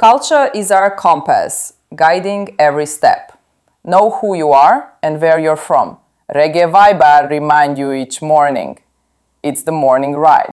Culture is our compass, guiding every step. Know who you are and where you're from. Reggae Vibe remind you each morning. It's the morning ride.